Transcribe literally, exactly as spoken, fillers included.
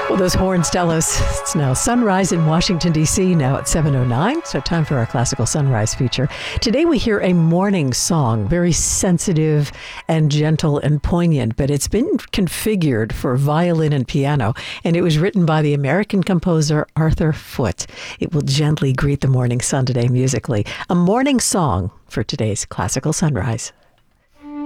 Well, those horns tell us it's now sunrise in Washington, D C, now at seven oh nine, so time for our Classical Sunrise feature. Today we hear a morning song, very sensitive and gentle and poignant, but it's been configured for violin and piano, and it was written by the American composer Arthur Foote. It will gently greet the morning sun today musically. A morning song for today's Classical Sunrise.